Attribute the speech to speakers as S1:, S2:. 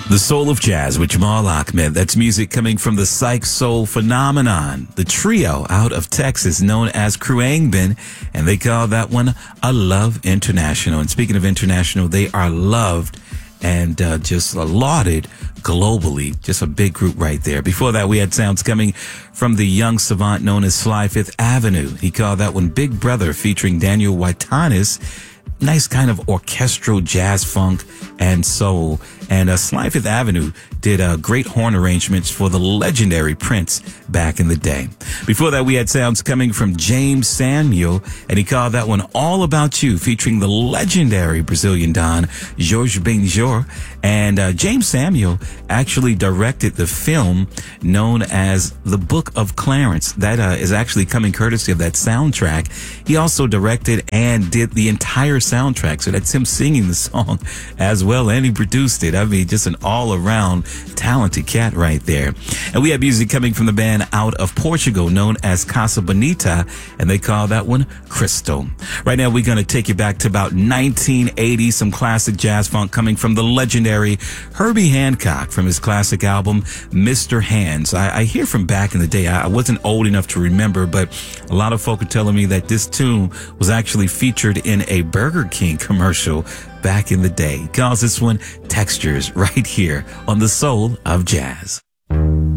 S1: The Soul of Jazz with Jamal Ahmed. That's music coming from the Psych Soul Phenomenon, the trio out of Texas known as Khruangbin, and they call that one a Love International. And speaking of international, they are loved and just lauded globally. Just a big group right there. Before that, we had sounds coming from the young savant known as Sly Fifth Avenue. He called that one Big Brother, featuring Daniel Waitanis. Nice kind of orchestral jazz funk and soul. And Sly Fifth Avenue did great horn arrangements for the legendary Prince back in the day. Before that, we had sounds coming from James Samuel, and he called that one All About You, featuring the legendary Brazilian Don, Jorge Benjor. And James Samuel actually directed the film known as The Book of Clarence. That is actually coming courtesy of that soundtrack. He also directed and did the entire soundtrack, so that's him singing the song as well, and he produced it. I mean, just an all-around talented cat right there. And we have music coming from the band out of Portugal known as Casa Bonita, and they call that one Crystal. Right now, we're going to take you back to about 1980, some classic jazz funk coming from the legendary Herbie Hancock from his classic album, Mr. Hands. I hear from back in the day. I wasn't old enough to remember, but a lot of folk are telling me that this tune was actually featured in a Burger King commercial back in the day. He calls this one Textures right here on The Soul of Jazz.